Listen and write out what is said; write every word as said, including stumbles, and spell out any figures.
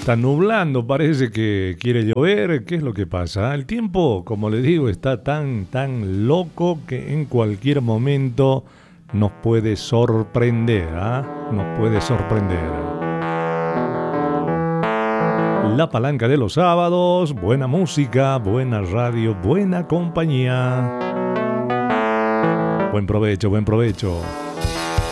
está nublando, parece que quiere llover. ¿Qué es lo que pasa? El tiempo, como les digo, está tan, tan loco que en cualquier momento nos puede sorprender, ¿ah? Nos puede sorprender. La palanca de los sábados, buena música, buena radio, buena compañía. Buen provecho, buen provecho.